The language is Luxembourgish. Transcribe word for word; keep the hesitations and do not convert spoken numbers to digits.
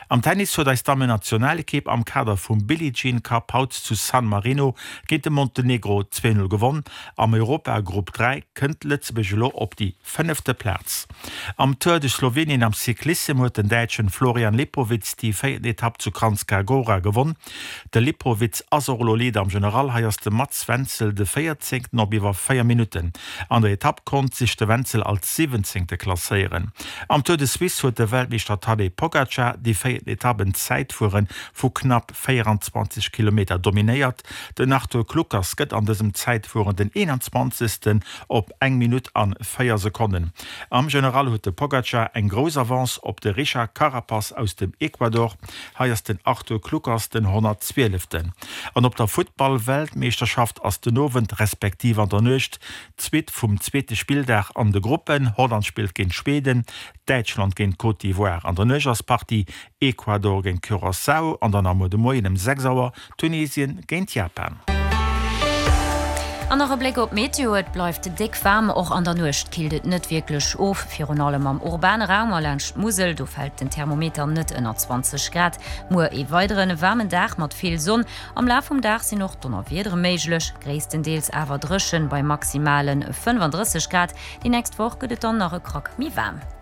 Am Tennis huet eis Dame Nationalkipp am Kader vum Billie Jean Cup haut zu San Marino geht de Montenegro zwei null gewonnen. Am Europa Gruppe drei kënnt Lützebech lo op die fünfte Platz. Am Tour de Slowenien am Cyclisme huet den Deitschen Florian Lipowitz die vierte Etappe zu Kranjska Gora gewonnen. De Lipowitz Asorlolid am General heierste Mats Wenzel de vierzehnten noch iwwer vier Minuten. An der Etappe konnte sich de Wenzel als siebzehnte klassieren. Am Tour de Suisse huet de Weltmeister Tadej Pogacar die vierte Etappen Zeitfuhren vu knapp vierundzwanzig Kilometer dominiert. Den Arthur Klukas gëtt an diesem Zeitfuhren den einundzwanzigsten op eng Minute an vier Sekunden. Am General huet de Pogacar eng gros Avance op de Richard Carapaz aus dem Ecuador, heiers den Arthur Klukas den hundertzwölften. An op der Football-Weltmeisterschaft ass den Nowen respektiv an der Nøcht, Zwiet vum zweite Spieldach an de Gruppen, Holland spielt gegen Schweden, Deutschland gegen Côte d'Ivoire an der Neugerspartie, Ecuador gegen Curaçao an der Name de Moi dem Sechsauer, Tunesien gegen Japan. An der Blick op Meteo et bleifte dick warm och an der Nucht kildet net wirklich of Fi allem am urbane Raum erläncht Musel, du fällt den Thermometer net ënner zwanzig Grad. Mo e weiteren warmen Dach mat viel Sonn. Am La vom Dach sie noch donner wieder meiglech, gréesstendeels awer drschen bei maximalen fünfunddreißig Grad. Die nächst Woche gëtt dann nach e Krock mi warm.